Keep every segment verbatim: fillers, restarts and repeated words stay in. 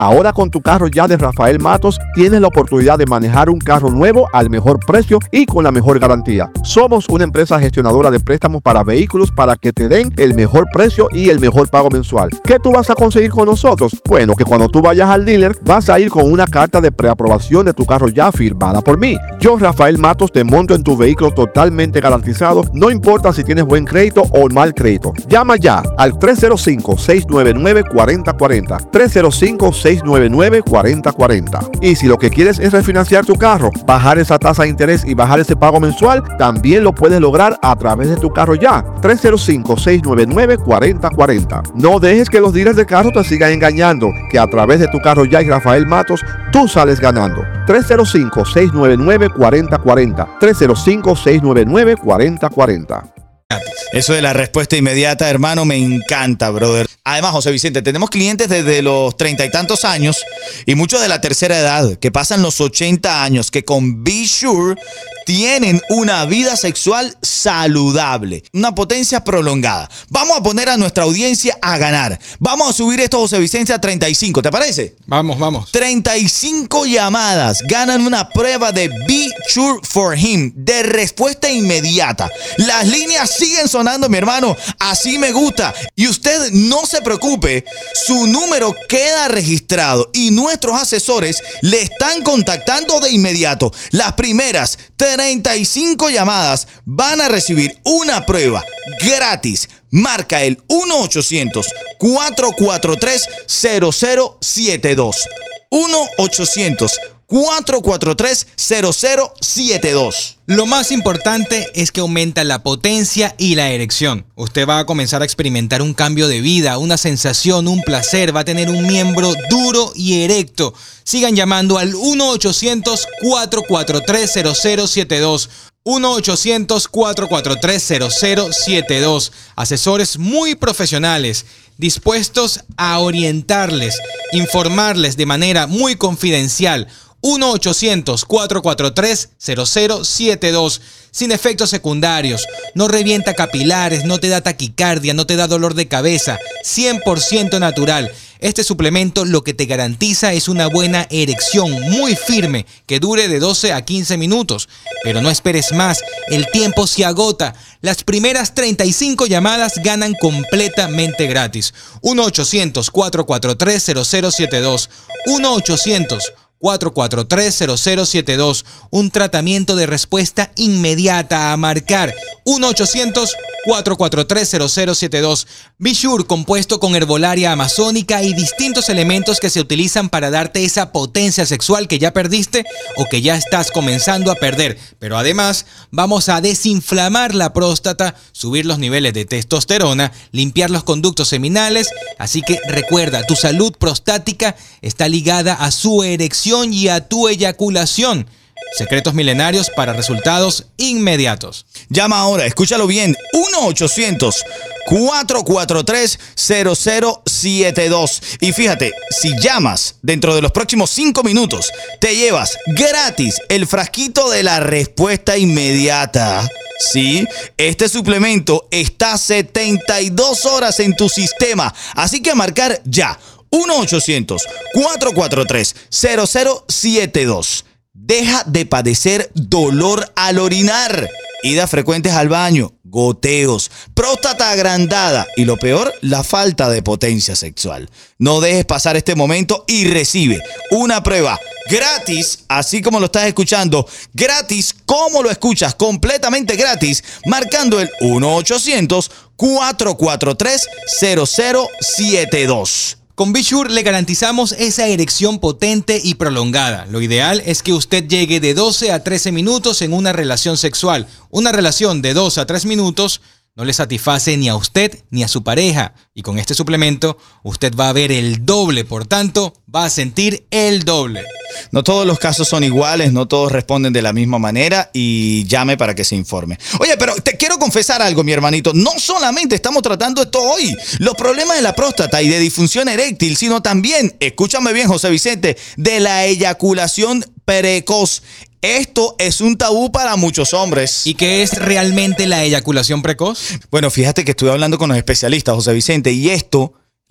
Ahora con tu carro ya de Rafael Matos, tienes la oportunidad de manejar un carro nuevo al mejor precio y con la mejor garantía. Somos una empresa gestionadora de préstamos para vehículos para que te den el mejor precio y el mejor pago mensual. ¿Qué tú vas a conseguir con nosotros? Bueno, que cuando tú vayas al dealer, vas a ir con una carta de preaprobación de tu carro ya firmada por mí. Yo, Rafael Matos, te monto en tu vehículo totalmente garantizado, no importa si tienes buen crédito o mal crédito. Llama ya al tres cero cinco, seis nueve nueve, cuatro cero cuatro cero, tres cero cinco, seis nueve nueve, cuatro cero cuatro cero. Y si lo que quieres es refinanciar tu carro, bajar esa tasa de interés y bajar ese pago mensual, también lo puedes lograr a través de tu carro ya. tres cero cinco, seis nueve nueve, cuatro cero cuatro cero. No dejes que los dealers de carro te sigan engañando, que a través de tu carro ya y Rafael Matos, tú sales ganando. tres cero cinco, seis nueve nueve, cuatro cero cuatro cero. tres cero cinco, seis nueve nueve, cuatro cero cuatro cero. Eso de la respuesta inmediata, hermano, me encanta, brother. Además, José Vicente, tenemos clientes desde los treinta y tantos años y muchos de la tercera edad que pasan los ochenta años que con Be Sure tienen una vida sexual saludable, una potencia prolongada. Vamos a poner a nuestra audiencia a ganar. Vamos a subir esto, José Vicente, a treinta y cinco, ¿te parece? Vamos, vamos. treinta y cinco llamadas ganan una prueba de Be Sure for Him de respuesta inmediata. Las líneas siguen sonando, mi hermano. Así me gusta. Y usted no se preocupe, su número queda registrado y nuestros asesores le están contactando de inmediato. Las primeras treinta y cinco llamadas van a recibir una prueba gratis. Marca el uno ochocientos, cuatro cuatro tres, cero cero siete dos. uno ochocientos, cuatro cuatro tres, cero cero siete dos. Lo más importante es que aumenta la potencia y la erección. Usted va a comenzar a experimentar un cambio de vida, una sensación, un placer. Va a tener un miembro duro y erecto. Sigan llamando al uno ochocientos, cuatro cuatro tres, cero cero siete dos. uno ochocientos, cuatro cuatro tres, cero cero siete dos. Asesores muy profesionales, dispuestos a orientarles, informarles de manera muy confidencial. uno ochocientos, cuatro cuatro tres, cero cero siete dos. Sin efectos secundarios, no revienta capilares, no te da taquicardia, no te da dolor de cabeza, cien por ciento natural. Este suplemento lo que te garantiza es una buena erección muy firme que dure de doce a quince minutos. Pero no esperes más, el tiempo se agota. Las primeras treinta y cinco llamadas ganan completamente gratis. uno ochocientos, cuatro cuatro tres, cero cero siete dos. uno ochocientos, cuatro cuatro tres, cero cero siete dos. Un tratamiento de respuesta inmediata a marcar. uno ochocientos, cuatro cuatro tres, cero cero siete dos. Be Sure, compuesto con herbolaria amazónica y distintos elementos que se utilizan para darte esa potencia sexual que ya perdiste o que ya estás comenzando a perder. Pero además, vamos a desinflamar la próstata, subir los niveles de testosterona, limpiar los conductos seminales. Así que recuerda, tu salud prostática está ligada a su erección y a tu eyaculación. Secretos milenarios para resultados inmediatos. Llama ahora, escúchalo bien, uno ochocientos, cuatro cuatro tres, cero cero siete dos. Y fíjate, si llamas dentro de los próximos cinco minutos, te llevas gratis el frasquito de la respuesta inmediata. Sí, este suplemento está setenta y dos horas en tu sistema, así que a marcar ya, uno ochocientos, cuatro cuatro tres, cero cero siete dos. Deja de padecer dolor al orinar, idas frecuentes al baño, goteos, próstata agrandada y lo peor, la falta de potencia sexual. No dejes pasar este momento y recibe una prueba gratis, así como lo estás escuchando, gratis como lo escuchas, completamente gratis, marcando el uno ochocientos, cuatro cuatro tres, cero cero siete dos. Con Be Sure le garantizamos esa erección potente y prolongada. Lo ideal es que usted llegue de doce a trece minutos en una relación sexual. Una relación de dos a tres minutos no le satisface ni a usted ni a su pareja. Y con este suplemento usted va a ver el doble, por tanto, va a sentir el doble. No todos los casos son iguales, no todos responden de la misma manera y llame para que se informe. Oye, pero te quiero confesar algo, mi hermanito. No solamente estamos tratando esto hoy, los problemas de la próstata y de disfunción eréctil, sino también, escúchame bien, José Vicente, de la eyaculación precoz. Esto es un tabú para muchos hombres. ¿Y qué es realmente la eyaculación precoz? Bueno, fíjate que estuve hablando con los especialistas, José Vicente, y esto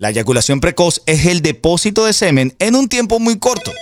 La eyaculación precoz es el depósito de semen en un tiempo muy corto,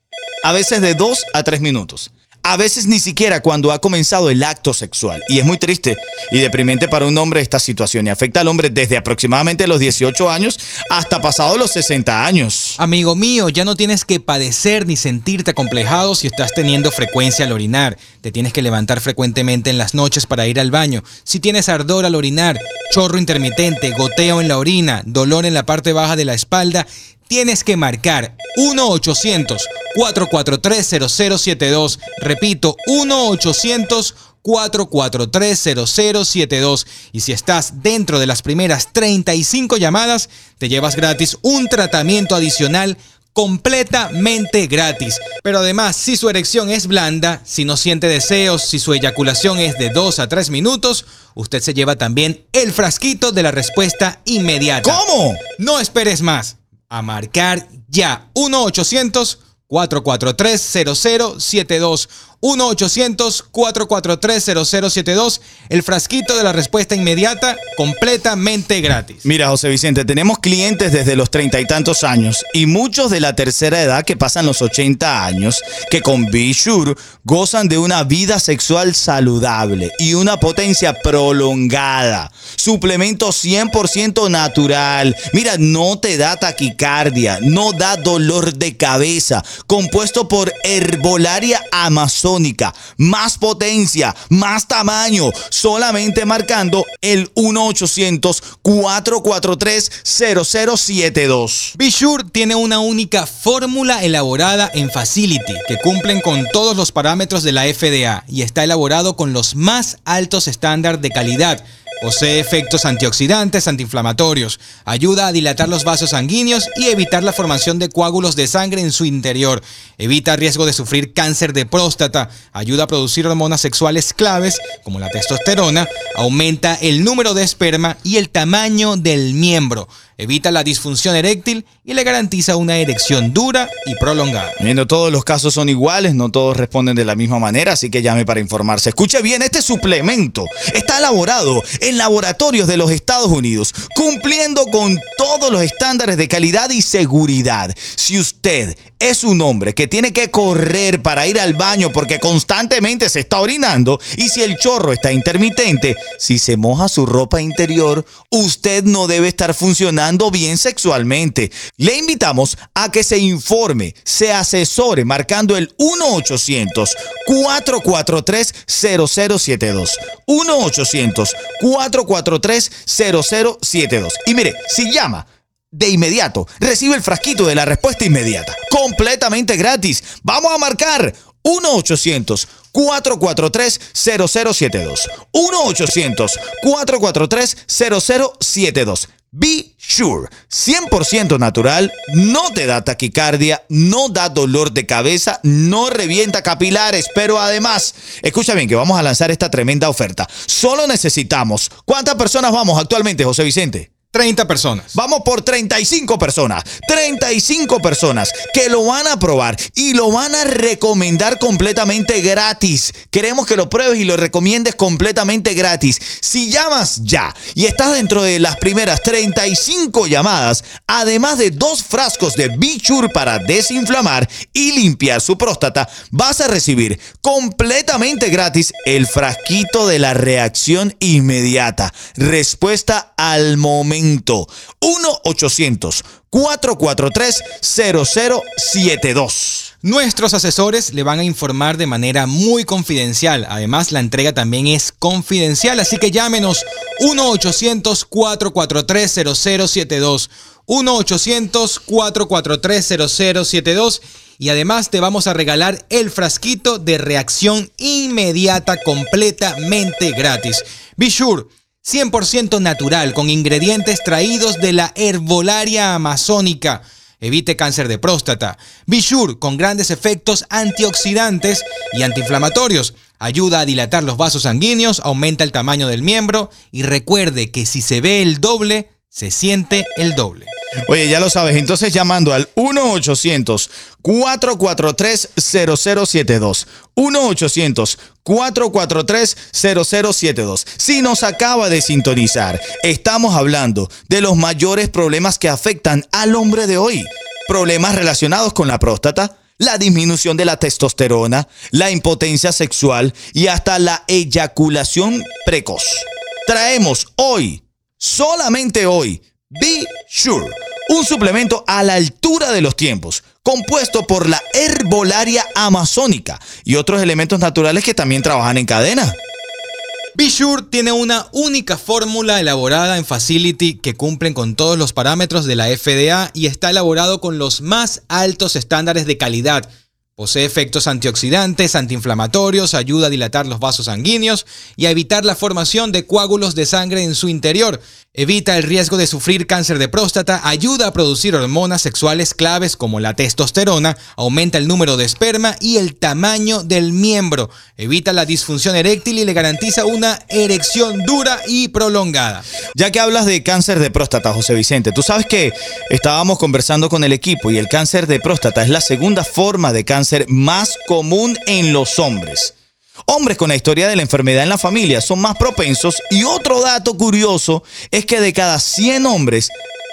a veces de dos a tres minutos. A veces ni siquiera cuando ha comenzado el acto sexual. Y es muy triste y deprimente para un hombre esta situación. Y afecta al hombre desde aproximadamente los dieciocho años hasta pasados los sesenta años. Amigo mío, ya no tienes que padecer ni sentirte acomplejado si estás teniendo frecuencia al orinar. Te tienes que levantar frecuentemente en las noches para ir al baño. Si tienes ardor al orinar, chorro intermitente, goteo en la orina, dolor en la parte baja de la espalda, tienes que marcar uno ochocientos, cuatro cuatro tres, cero cero siete dos. Repito, uno ochocientos, cuatro cuatro tres, cero cero siete dos. Y si estás dentro de las primeras treinta y cinco llamadas, te llevas gratis un tratamiento adicional completamente gratis. Pero además, si su erección es blanda, si no siente deseos, si su eyaculación es de dos a tres minutos, usted se lleva también el frasquito de la respuesta inmediata. ¿Cómo? No esperes más. A marcar ya. uno ochocientos, cuatro cuatro tres, cero cero siete dos. uno ochocientos, cuatro cuatro tres, cero cero siete dos. El frasquito de la respuesta inmediata completamente gratis. Mira, José Vicente, tenemos clientes desde los treinta y tantos años y muchos de la tercera edad que pasan los ochenta años que con Be Sure gozan de una vida sexual saludable y una potencia prolongada. Suplemento cien por ciento natural. Mira, no te da taquicardia, no da dolor de cabeza. Compuesto por herbolaria amazónica. Más potencia, más tamaño. Solamente marcando el uno ochocientos, cuatro cuatro tres, cero cero siete dos. Be Sure tiene una única fórmula elaborada en Facility que cumplen con todos los parámetros de la F D A y está elaborado con los más altos estándares de calidad. Posee efectos antioxidantes, antiinflamatorios, ayuda a dilatar los vasos sanguíneos y evitar la formación de coágulos de sangre en su interior. Evita riesgo de sufrir cáncer de próstata, ayuda a producir hormonas sexuales claves como la testosterona, aumenta el número de esperma y el tamaño del miembro. Evita la disfunción eréctil y le garantiza una erección dura y prolongada. No todos los casos son iguales, no todos responden de la misma manera, así que llame para informarse. Escuche bien, este suplemento está elaborado en laboratorios de los Estados Unidos, cumpliendo con todos los estándares de calidad y seguridad. Si usted es un hombre que tiene que correr para ir al baño porque constantemente se está orinando, y si el chorro está intermitente, si se moja su ropa interior, usted no debe estar funcionando bien sexualmente. Le invitamos a que se informe, se asesore marcando el uno ochocientos, cuatro cuatro tres, cero cero siete dos. uno ochocientos, cuatro cuatro tres, cero cero siete dos. Y mire, si llama de inmediato, recibe el frasquito de la respuesta inmediata, completamente gratis. Vamos a marcar uno ochocientos, cuatro cuatro tres, cero cero siete dos. uno ochocientos, cuatro cuatro tres, cero cero siete dos. Be Sure, cien por ciento natural, no te da taquicardia, no da dolor de cabeza, no revienta capilares, pero además, escucha bien que vamos a lanzar esta tremenda oferta. Solo necesitamos, ¿cuántas personas vamos actualmente, José Vicente? treinta personas. Vamos por treinta y cinco personas. treinta y cinco personas que lo van a probar y lo van a recomendar completamente gratis. Queremos que lo pruebes y lo recomiendes completamente gratis. Si llamas ya y estás dentro de las primeras treinta y cinco llamadas, además de dos frascos de Be Sure para desinflamar y limpiar su próstata, vas a recibir completamente gratis el frasquito de la reacción inmediata. Respuesta al momento. uno ochocientos, cuatro cuatro tres, cero cero siete dos. Nuestros asesores le van a informar de manera muy confidencial. Además, la entrega también es confidencial, así que llámenos uno ochocientos, cuatro cuatro tres, cero cero siete dos. uno ochocientos, cuatro cuatro tres, cero cero siete dos. Y además te vamos a regalar el frasquito de reacción inmediata completamente gratis. Be Sure, cien por ciento natural, con ingredientes traídos de la herbolaria amazónica. Evite cáncer de próstata. Be Sure, con grandes efectos antioxidantes y antiinflamatorios. Ayuda a dilatar los vasos sanguíneos, aumenta el tamaño del miembro y recuerde que si se ve el doble, se siente el doble. Oye, ya lo sabes, entonces llamando al uno ochocientos, cuatro cuatro tres, cero cero siete dos. uno ochocientos, cuatro cuatro tres, cero cero siete dos. Si nos acaba de sintonizar, estamos hablando de los mayores problemas que afectan al hombre de hoy. Problemas relacionados con la próstata, la disminución de la testosterona, la impotencia sexual y hasta la eyaculación precoz. Traemos hoy, solamente hoy, Be Sure, un suplemento a la altura de los tiempos, compuesto por la herbolaria amazónica y otros elementos naturales que también trabajan en cadena. Be Sure tiene una única fórmula elaborada en Facility que cumplen con todos los parámetros de la F D A y está elaborado con los más altos estándares de calidad. Posee efectos antioxidantes, antiinflamatorios, ayuda a dilatar los vasos sanguíneos y a evitar la formación de coágulos de sangre en su interior. Evita el riesgo de sufrir cáncer de próstata, ayuda a producir hormonas sexuales claves como la testosterona, aumenta el número de esperma y el tamaño del miembro. Evita la disfunción eréctil y le garantiza una erección dura y prolongada. Ya que hablas de cáncer de próstata, José Vicente, tú sabes que estábamos conversando con el equipo y el cáncer de próstata es la segunda forma de cáncer más común en los hombres. Hombres con la historia de la enfermedad en la familia son más propensos y otro dato curioso es que de cada cien hombres,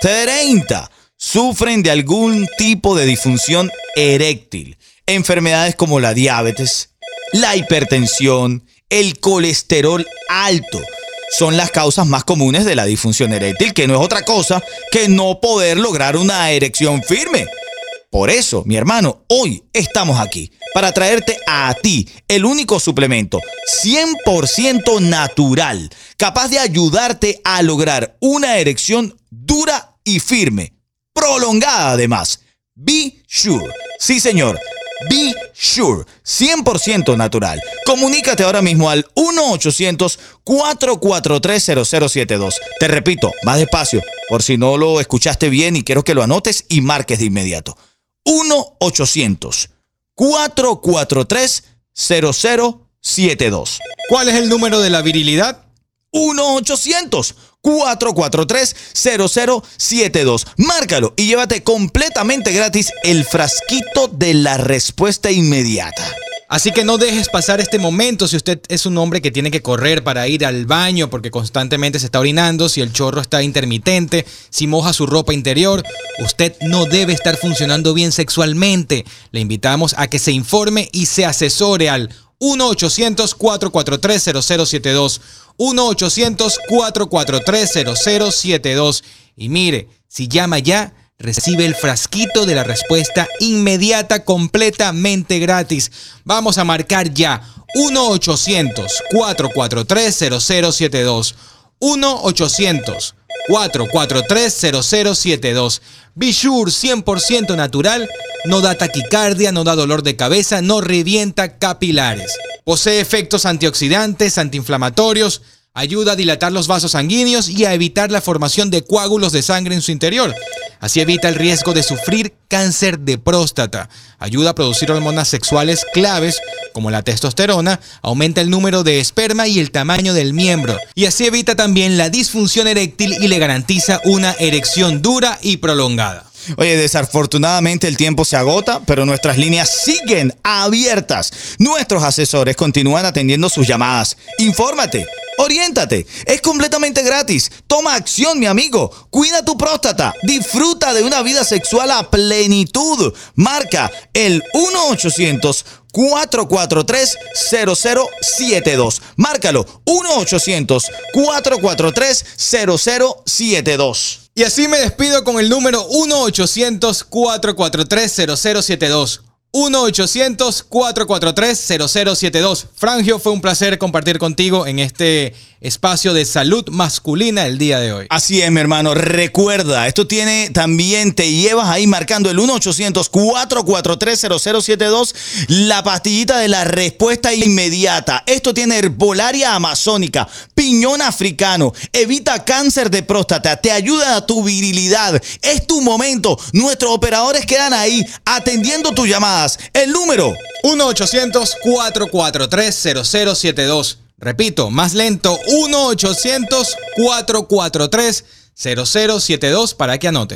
treinta sufren de algún tipo de disfunción eréctil. Enfermedades como la diabetes, la hipertensión, el colesterol alto son las causas más comunes de la disfunción eréctil, que no es otra cosa que no poder lograr una erección firme. Por eso, mi hermano, hoy estamos aquí para traerte a ti el único suplemento cien por ciento natural, capaz de ayudarte a lograr una erección dura y firme, prolongada además. Be Sure. Sí, señor. Be Sure, cien por ciento natural. Comunícate ahora mismo al uno ochocientos, cuatro cuatro tres, cero cero siete dos. Te repito, más despacio, por si no lo escuchaste bien y quiero que lo anotes y marques de inmediato. uno ochocientos, cuatro cuatro tres, cero cero siete dos. ¿Cuál es el número de la virilidad? uno ochocientos, cuatro cuatro tres, cero cero siete dos. Márcalo y llévate completamente gratis el frasquito de la respuesta inmediata. Así que no dejes pasar este momento si usted es un hombre que tiene que correr para ir al baño porque constantemente se está orinando, si el chorro está intermitente, si moja su ropa interior. Usted no debe estar funcionando bien sexualmente. Le invitamos a que se informe y se asesore al uno ochocientos, cuatro cuatro tres, cero cero siete dos. uno ochocientos, cuatro cuatro tres, cero cero siete dos. Y mire, si llama ya, recibe el frasquito de la respuesta inmediata completamente gratis. Vamos a marcar ya uno ochocientos, cuatro cuatro tres, cero cero siete dos. uno ochocientos, cuatro cuatro tres, cero cero siete dos. Be Sure cien por ciento natural, no da taquicardia, no da dolor de cabeza, no revienta capilares. Posee efectos antioxidantes, antiinflamatorios, ayuda a dilatar los vasos sanguíneos y a evitar la formación de coágulos de sangre en su interior. Así evita el riesgo de sufrir cáncer de próstata. Ayuda a producir hormonas sexuales claves como la testosterona, aumenta el número de esperma y el tamaño del miembro. Y así evita también la disfunción eréctil y le garantiza una erección dura y prolongada. Oye, desafortunadamente el tiempo se agota, pero nuestras líneas siguen abiertas. Nuestros asesores continúan atendiendo sus llamadas. Infórmate, oriéntate, es completamente gratis. Toma acción, mi amigo. Cuida tu próstata. Disfruta de una vida sexual a plenitud. Marca el uno ochocientos, cuatro cuatro tres, cero cero siete dos. Márcalo, uno ochocientos, cuatro cuatro tres, cero cero siete dos. Y así me despido con el número uno ochocientos, cuatro cuatro tres, cero cero siete dos. uno ochocientos, cuatro cuatro tres, cero cero siete dos. Frangio, fue un placer compartir contigo en este espacio de salud masculina el día de hoy. Así es, mi hermano. Recuerda, esto tiene también, te llevas ahí marcando el uno ochocientos, cuatro cuatro tres, cero cero siete dos, la pastillita de la respuesta inmediata. Esto tiene herbolaria amazónica, piñón africano, evita cáncer de próstata, te ayuda a tu virilidad. Es tu momento. Nuestros operadores quedan ahí atendiendo tus llamadas. El número uno ochocientos, cuatro cuatro tres, cero cero siete dos. Repito, más lento, uno ochocientos, cuatro cuatro tres, cero cero siete dos para que anoten.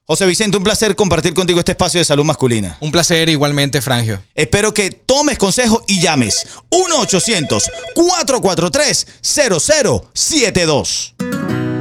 José Vicente, un placer compartir contigo este espacio de salud masculina. Un placer igualmente, Frangio. Espero que tomes consejo y llames uno ochocientos, cuatro cuatro tres, cero cero siete dos.